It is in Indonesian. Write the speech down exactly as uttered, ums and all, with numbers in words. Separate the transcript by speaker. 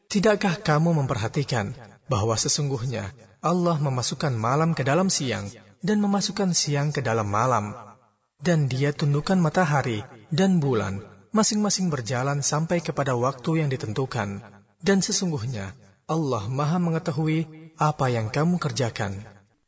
Speaker 1: Tidakkah kamu memperhatikan bahwa sesungguhnya Allah memasukkan malam ke dalam siang dan memasukkan siang ke dalam malam, dan Dia tundukkan matahari dan bulan masing-masing berjalan sampai kepada waktu yang ditentukan, dan sesungguhnya Allah Maha mengetahui apa yang kamu kerjakan.